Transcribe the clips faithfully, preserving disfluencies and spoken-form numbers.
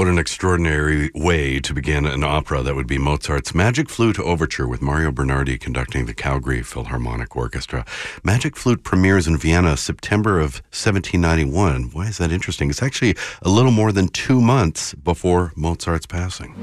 What an extraordinary way to begin an opera. That would be Mozart's Magic Flute Overture with Mario Bernardi conducting the Calgary Philharmonic Orchestra. Magic Flute premieres in Vienna September of seventeen ninety-one. Why is that interesting? It's actually a little more than two months before Mozart's passing.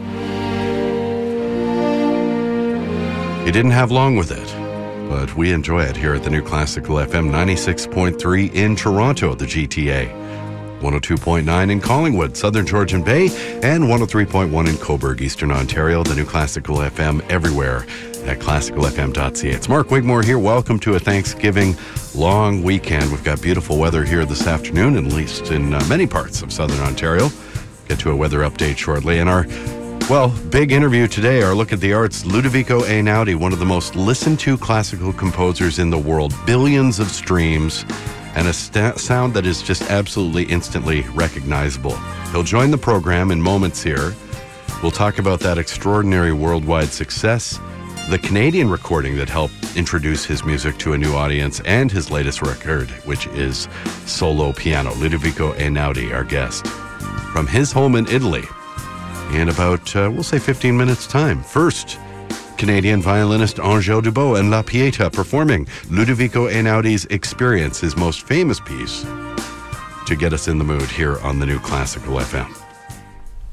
He didn't have long with it, but we enjoy it here at the New Classical F M ninety-six point three in Toronto, the G T A. one oh two point nine in Collingwood, Southern Georgian Bay, and one oh three point one in Cobourg, Eastern Ontario. The New Classical F M everywhere at classical f m dot c a. It's Mark Wigmore here. Welcome to a Thanksgiving long weekend. We've got beautiful weather here this afternoon, at least in uh, many parts of Southern Ontario. Get to a weather update shortly. And our, well, big interview today, our look at the arts. Ludovico Einaudi, one of the most listened to classical composers in the world. Billions of streams. And a st- sound that is just absolutely instantly recognizable. He'll join the program in moments here. We'll talk about that extraordinary worldwide success, the Canadian recording that helped introduce his music to a new audience, and his latest record, which is Solo Piano. Ludovico Einaudi, our guest, from his home in Italy, in about, uh, we'll say fifteen minutes' time. First, Canadian violinist Angèle Dubot and La Pietà performing Ludovico Einaudi's Experience, his most famous piece, to get us in the mood here on the New Classical F M.